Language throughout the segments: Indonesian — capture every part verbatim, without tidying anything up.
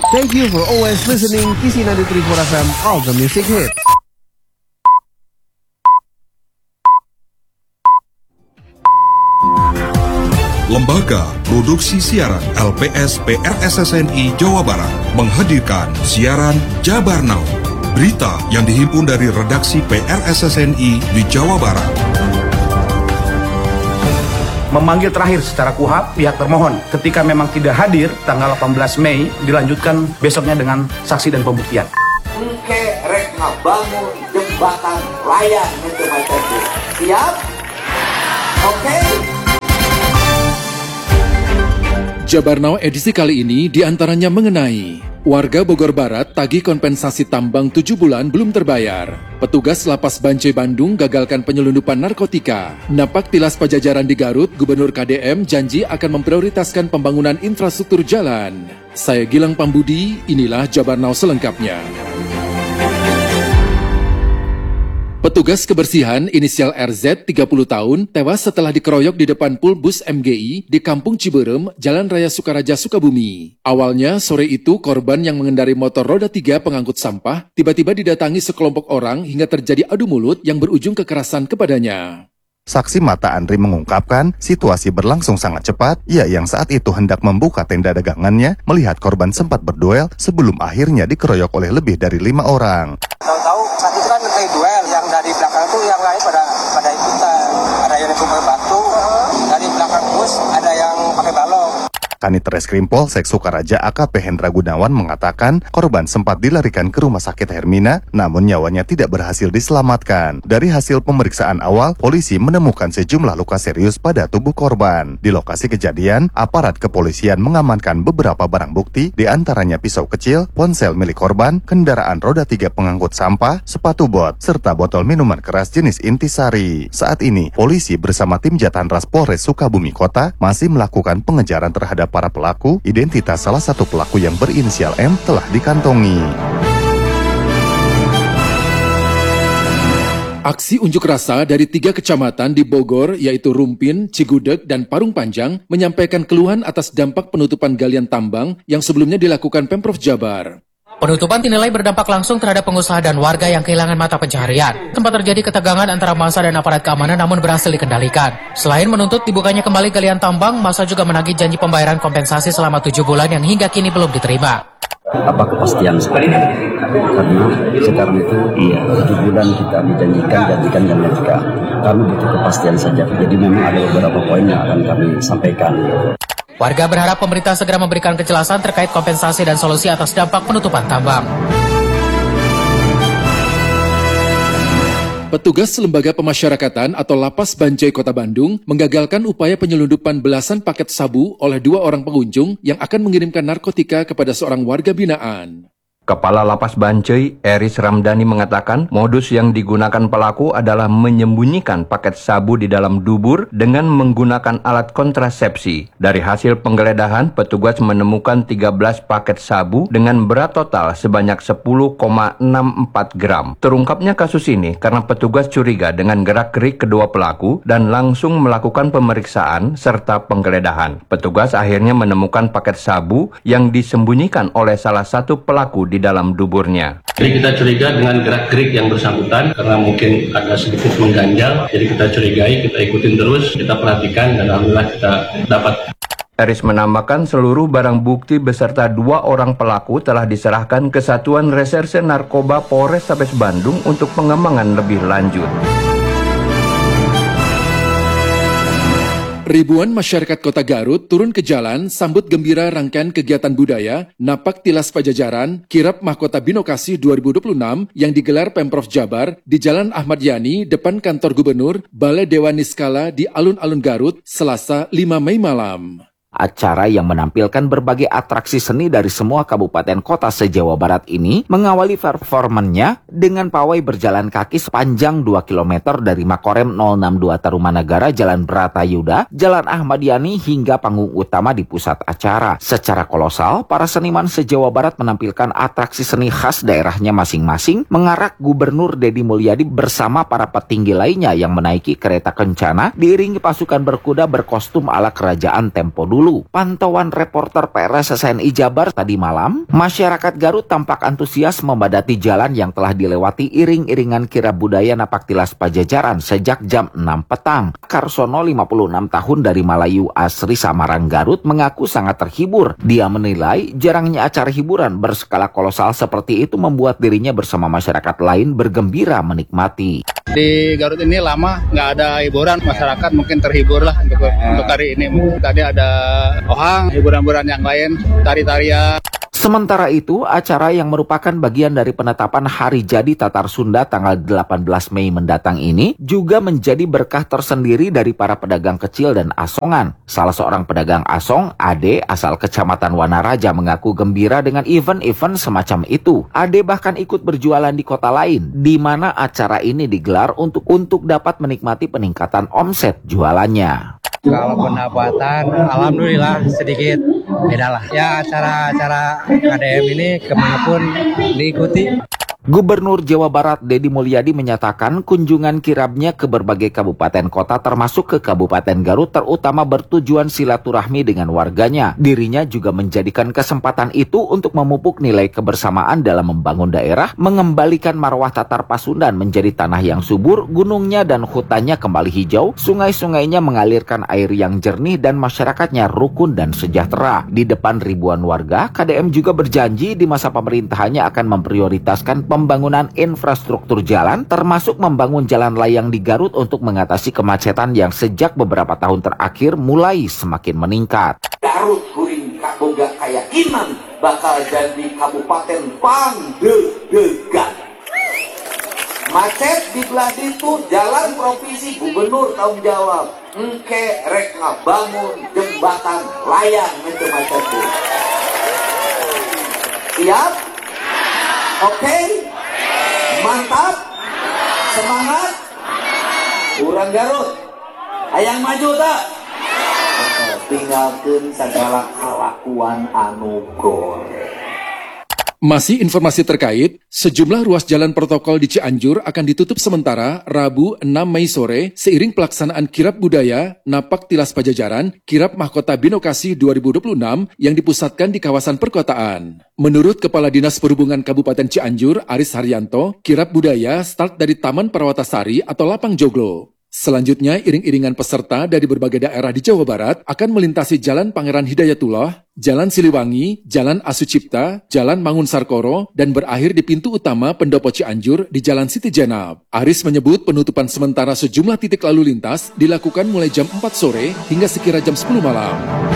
Thank you for always listening K C sembilan tiga empat F M, all the music hits. Lembaga Produksi Siaran L P S P R S S N I Jawa Barat menghadirkan siaran Jabar Now. Berita yang dihimpun dari redaksi P R S S N I di Jawa Barat. Memanggil terakhir secara K U H A P pihak termohon ketika memang tidak hadir tanggal delapan belas Mei, dilanjutkan besoknya dengan saksi dan pembuktian. Engke rek ngabangun jembatan layang itu macam itu. Siap? Oke? Okay? Jabar Now edisi kali ini diantaranya mengenai warga Bogor Barat tagih kompensasi tambang tujuh bulan belum terbayar. Petugas Lapas Bancai Bandung gagalkan penyelundupan narkotika. Napak tilas Pajajaran di Garut, Gubernur K D M janji akan memprioritaskan pembangunan infrastruktur jalan. Saya Gilang Pambudi, inilah Jabar Now selengkapnya. Petugas kebersihan inisial R Z tiga puluh tahun tewas setelah dikeroyok di depan pul bus M G I di Kampung Ciberem, Jalan Raya Sukaraja, Sukabumi. Awalnya sore itu korban yang mengendarai motor roda tiga pengangkut sampah tiba-tiba didatangi sekelompok orang hingga terjadi adu mulut yang berujung kekerasan kepadanya. Saksi mata Andri mengungkapkan situasi berlangsung sangat cepat. Ia yang saat itu hendak membuka tenda dagangannya melihat korban sempat berduel sebelum akhirnya dikeroyok oleh lebih dari lima orang. Tahu-tahu saat itu kan terjadi duel, yang dari belakang itu yang lain pada pada ikutan. Ada yang pakai batu, dari belakang bus ada yang pakai balok. Kanit Reskrim Polsek Sukaraja A K P Hendra Gunawan mengatakan korban sempat dilarikan ke Rumah Sakit Hermina, namun nyawanya tidak berhasil diselamatkan. Dari hasil pemeriksaan awal, polisi menemukan sejumlah luka serius pada tubuh korban. Di lokasi kejadian, aparat kepolisian mengamankan beberapa barang bukti, di antaranya pisau kecil, ponsel milik korban, kendaraan roda tiga pengangkut sampah, sepatu bot, serta botol minuman keras jenis intisari. Saat ini, polisi bersama tim Jatanras Polres Sukabumi Kota masih melakukan pengejaran terhadap para pelaku. Identitas salah satu pelaku yang berinisial M telah dikantongi. Aksi unjuk rasa dari tiga kecamatan di Bogor, yaitu Rumpin, Cigudeg, dan Parung Panjang, menyampaikan keluhan atas dampak penutupan galian tambang yang sebelumnya dilakukan Pemprov Jabar. Penutupan dinilai berdampak langsung terhadap pengusaha dan warga yang kehilangan mata pencaharian. Tempat terjadi ketegangan antara massa dan aparat keamanan namun berhasil dikendalikan. Selain menuntut dibukanya kembali galian tambang, massa juga menagih janji pembayaran kompensasi selama tujuh bulan yang hingga kini belum diterima. Apa kepastian sekarang? Karena sekarang itu iya tujuh bulan kita dijanjikan, janjikan dan janjikan. Kami butuh kepastian saja. Jadi memang ada beberapa poin yang akan kami sampaikan. Warga berharap pemerintah segera memberikan kejelasan terkait kompensasi dan solusi atas dampak penutupan tambang. Petugas Lembaga Pemasyarakatan atau Lapas Bancai Kota Bandung menggagalkan upaya penyelundupan belasan paket sabu oleh dua orang pengunjung yang akan mengirimkan narkotika kepada seorang warga binaan. Kepala Lapas Bancai, Eris Ramdhani mengatakan modus yang digunakan pelaku adalah menyembunyikan paket sabu di dalam dubur dengan menggunakan alat kontrasepsi. Dari hasil penggeledahan, petugas menemukan tiga belas paket sabu dengan berat total sebanyak sepuluh koma enam empat gram. Terungkapnya kasus ini karena petugas curiga dengan gerak-gerik kedua pelaku dan langsung melakukan pemeriksaan serta penggeledahan. Petugas akhirnya menemukan paket sabu yang disembunyikan oleh salah satu pelaku di dalam duburnya. Jadi kita curiga dengan gerak-gerik yang bersangkutan karena mungkin ada sedikit mengganjal. Jadi kita curigai, kita ikutin terus, kita perhatikan dan alhamdulillah kita dapat. Eris menambahkan seluruh barang bukti beserta dua orang pelaku telah diserahkan ke Satuan Reserse Narkoba Polrestabes Bandung untuk pengembangan lebih lanjut. Ribuan masyarakat Kota Garut turun ke jalan sambut gembira rangkaian kegiatan budaya Napak Tilas Pajajaran Kirap Mahkota Binokasi dua ribu dua puluh enam yang digelar Pemprov Jabar di Jalan Ahmad Yani depan kantor Gubernur Balai Dewan Niskala di Alun-Alun Garut Selasa lima Mei malam. Acara yang menampilkan berbagai atraksi seni dari semua kabupaten kota se-Jawa Barat ini mengawali performannya dengan pawai berjalan kaki sepanjang dua kilometer dari Makorem nol enam dua Tarumanagara, Jalan Bratayuda, Jalan Ahmad Yani hingga panggung utama di pusat acara. Secara kolosal, para seniman se-Jawa Barat menampilkan atraksi seni khas daerahnya masing-masing, mengarak Gubernur Deddy Mulyadi bersama para petinggi lainnya yang menaiki kereta kencana diiringi pasukan berkuda berkostum ala kerajaan tempo dulu. dulu. Pantauan reporter P R S S N I Jabar tadi malam, masyarakat Garut tampak antusias membadati jalan yang telah dilewati iring-iringan kirab budaya Napaktilas Pajajaran sejak jam enam petang. Karsono, lima puluh enam tahun dari Malayu Asri Samarang, Garut, mengaku sangat terhibur. Dia menilai jarangnya acara hiburan berskala kolosal seperti itu membuat dirinya bersama masyarakat lain bergembira menikmati. Di Garut ini lama nggak ada hiburan, masyarakat mungkin terhibur lah untuk, untuk hari ini. Tadi ada ohang, hiburan-hiburan yang lain, tari-tarian. Sementara itu, acara yang merupakan bagian dari penetapan Hari Jadi Tatar Sunda tanggal delapan belas Mei mendatang ini juga menjadi berkah tersendiri dari para pedagang kecil dan asongan. Salah seorang pedagang asong, Ade, asal Kecamatan Wanaraja, mengaku gembira dengan event-event semacam itu. Ade bahkan ikut berjualan di kota lain, di mana acara ini digelar untuk untuk dapat menikmati peningkatan omset jualannya. Kalau pendapatan, alhamdulillah sedikit beda lah. Ya acara-acara K D M ini kemanapun diikuti. Gubernur Jawa Barat Deddy Mulyadi menyatakan kunjungan kirabnya ke berbagai kabupaten kota termasuk ke Kabupaten Garut terutama bertujuan silaturahmi dengan warganya. Dirinya juga menjadikan kesempatan itu untuk memupuk nilai kebersamaan dalam membangun daerah, mengembalikan marwah Tatar Pasundan menjadi tanah yang subur, gunungnya dan hutannya kembali hijau, sungai-sungainya mengalirkan air yang jernih dan masyarakatnya rukun dan sejahtera. Di depan ribuan warga, K D M juga berjanji di masa pemerintahannya akan memprioritaskan pembangunan infrastruktur jalan, termasuk membangun jalan layang di Garut untuk mengatasi kemacetan yang sejak beberapa tahun terakhir mulai semakin meningkat. Garut kuring kaboga kayakinan bakal jadi kabupaten pangdedegan. Macet di belah itu jalan provinsi, gubernur tanggung jawab. Engke rek ngabangun jembatan layang macam-macam itu. Siap? Oke? Okay? Mantap? Semangat? Urang Garut, hayang maju tak? Tinggalkan segala kelakuan anu goreng. Masih informasi terkait, sejumlah ruas jalan protokol di Cianjur akan ditutup sementara Rabu enam Mei sore seiring pelaksanaan Kirab Budaya Napaktilas Pajajaran Kirab Mahkota Binokasi dua ribu dua puluh enam yang dipusatkan di kawasan perkotaan. Menurut Kepala Dinas Perhubungan Kabupaten Cianjur, Aris Haryanto, Kirab Budaya start dari Taman Perawatasari atau Lapang Joglo. Selanjutnya, iring-iringan peserta dari berbagai daerah di Jawa Barat akan melintasi Jalan Pangeran Hidayatullah, Jalan Siliwangi, Jalan Asucipta, Jalan Mangun Sarkoro, dan berakhir di pintu utama Pendopo Cianjur di Jalan Siti Jenab. Aris menyebut penutupan sementara sejumlah titik lalu lintas dilakukan mulai jam empat sore hingga sekira jam sepuluh malam.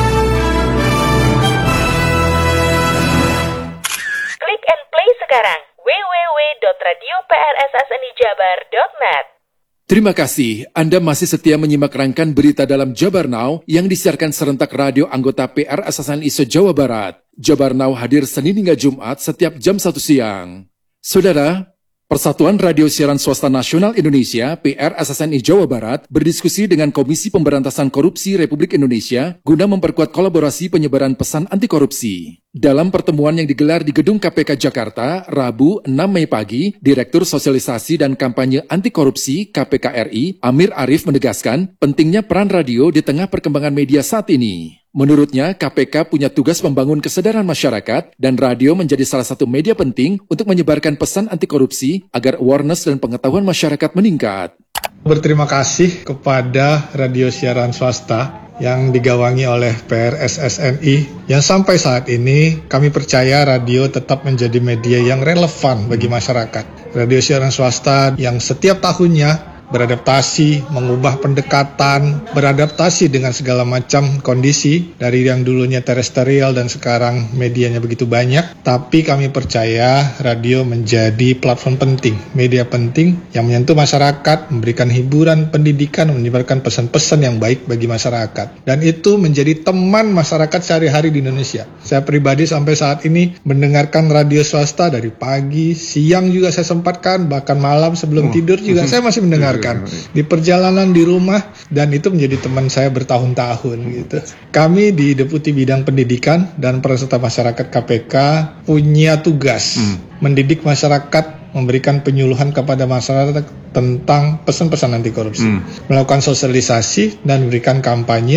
Klik and play sekarang w w w dot radio p r s s n i jabar dot net. Terima kasih, Anda masih setia menyimak rangkaian berita dalam Jabar Now yang disiarkan serentak radio anggota P R S S N I se-Jawa Barat. Jabar Now hadir Senin hingga Jumat setiap jam satu siang. Saudara, Persatuan Radio Siaran Swasta Nasional Indonesia P R S S N I Jawa Barat berdiskusi dengan Komisi Pemberantasan Korupsi Republik Indonesia guna memperkuat kolaborasi penyebaran pesan anti korupsi. Dalam pertemuan yang digelar di Gedung K P K Jakarta, Rabu enam Mei pagi, Direktur Sosialisasi dan Kampanye Anti Korupsi K P K R I, Amir Arif menegaskan pentingnya peran radio di tengah perkembangan media saat ini. Menurutnya, K P K punya tugas membangun kesadaran masyarakat dan radio menjadi salah satu media penting untuk menyebarkan pesan anti korupsi agar awareness dan pengetahuan masyarakat meningkat. Berterima kasih kepada radio siaran swasta yang digawangi oleh P R S S N I yang sampai saat ini kami percaya radio tetap menjadi media yang relevan bagi masyarakat. Radio siaran swasta yang setiap tahunnya beradaptasi, mengubah pendekatan, beradaptasi dengan segala macam kondisi dari yang dulunya terestrial dan sekarang medianya begitu banyak. Tapi kami percaya radio menjadi platform penting, media penting yang menyentuh masyarakat, memberikan hiburan, pendidikan, menyebarkan pesan-pesan yang baik bagi masyarakat. Dan itu menjadi teman masyarakat sehari-hari di Indonesia. Saya pribadi sampai saat ini mendengarkan radio swasta dari pagi, siang juga saya sempatkan, bahkan malam sebelum tidur juga saya masih mendengar. Di perjalanan di rumah, dan itu menjadi teman saya bertahun-tahun gitu. Kami di Deputi Bidang Pendidikan dan Peserta Masyarakat K P K punya tugas hmm. mendidik masyarakat, memberikan penyuluhan kepada masyarakat tentang pesan-pesan anti korupsi, hmm. melakukan sosialisasi dan memberikan kampanye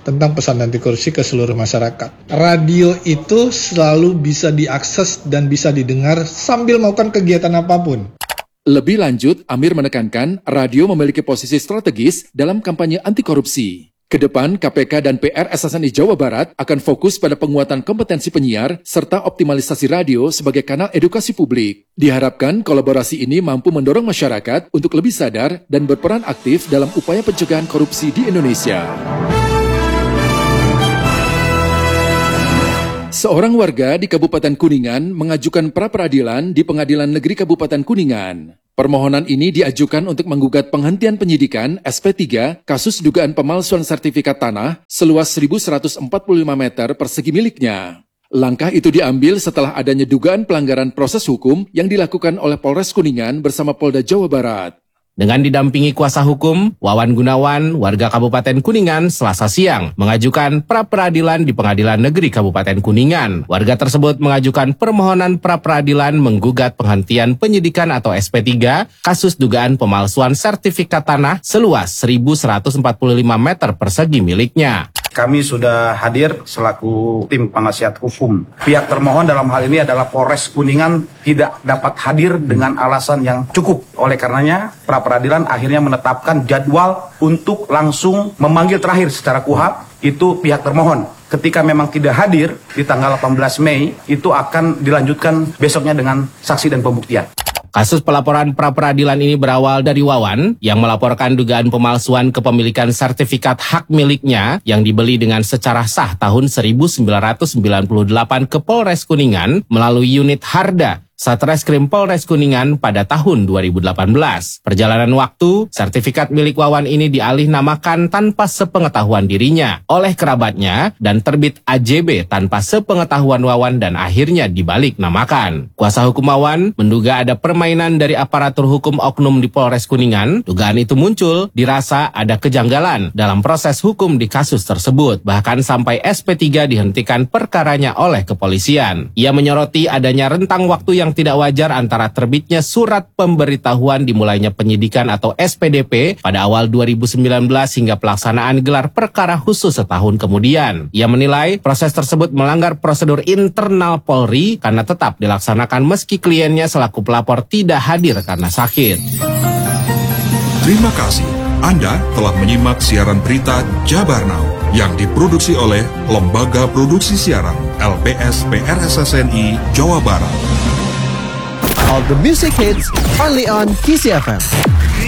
tentang pesan anti korupsi ke seluruh masyarakat. Radio itu selalu bisa diakses dan bisa didengar sambil melakukan kegiatan apapun. Lebih lanjut, Amir menekankan radio memiliki posisi strategis dalam kampanye anti korupsi. Kedepan, K P K dan P R S S N I Jawa Barat akan fokus pada penguatan kompetensi penyiar serta optimalisasi radio sebagai kanal edukasi publik. Diharapkan kolaborasi ini mampu mendorong masyarakat untuk lebih sadar dan berperan aktif dalam upaya pencegahan korupsi di Indonesia. Seorang warga di Kabupaten Kuningan mengajukan pra-peradilan di Pengadilan Negeri Kabupaten Kuningan. Permohonan ini diajukan untuk menggugat penghentian penyidikan S P tiga kasus dugaan pemalsuan sertifikat tanah seluas seribu seratus empat puluh lima meter persegi miliknya. Langkah itu diambil setelah adanya dugaan pelanggaran proses hukum yang dilakukan oleh Polres Kuningan bersama Polda Jawa Barat. Dengan didampingi kuasa hukum, Wawan Gunawan, warga Kabupaten Kuningan, Selasa siang, mengajukan pra-peradilan di Pengadilan Negeri Kabupaten Kuningan. Warga tersebut mengajukan permohonan pra-peradilan menggugat penghentian penyidikan atau S P tiga kasus dugaan pemalsuan sertifikat tanah seluas seribu seratus empat puluh lima meter persegi miliknya. Kami sudah hadir selaku tim penasihat hukum. Pihak termohon dalam hal ini adalah Polres Kuningan tidak dapat hadir dengan alasan yang cukup. Oleh karenanya, pra-peradilan akhirnya menetapkan jadwal untuk langsung memanggil terakhir secara kuhap itu pihak termohon. Ketika memang tidak hadir di tanggal delapan belas Mei, itu akan dilanjutkan besoknya dengan saksi dan pembuktian. Kasus pelaporan pra-peradilan ini berawal dari Wawan yang melaporkan dugaan pemalsuan kepemilikan sertifikat hak miliknya yang dibeli dengan secara sah tahun seribu sembilan ratus sembilan puluh delapan ke Polres Kuningan melalui unit Harda Satreskrim Polres Kuningan pada tahun dua ribu delapan belas. Perjalanan waktu, sertifikat milik Wawan ini dialihnamakan tanpa sepengetahuan dirinya oleh kerabatnya dan terbit A J B tanpa sepengetahuan Wawan dan akhirnya dibalik namakan. Kuasa hukum Wawan menduga ada permainan dari aparatur hukum oknum di Polres Kuningan. Dugaan itu muncul dirasa ada kejanggalan dalam proses hukum di kasus tersebut. Bahkan sampai S P tiga dihentikan perkaranya oleh kepolisian. Ia menyoroti adanya rentang waktu yang yang tidak wajar antara terbitnya surat pemberitahuan dimulainya penyidikan atau S P D P pada awal dua ribu sembilan belas hingga pelaksanaan gelar perkara khusus setahun kemudian. Ia menilai proses tersebut melanggar prosedur internal Polri karena tetap dilaksanakan meski kliennya selaku pelapor tidak hadir karena sakit. Terima kasih. Anda telah menyimak siaran berita Jabar Now yang diproduksi oleh Lembaga Produksi Siaran L P S P R S S N I Jawa Barat. All the music hits only on Kisi F M.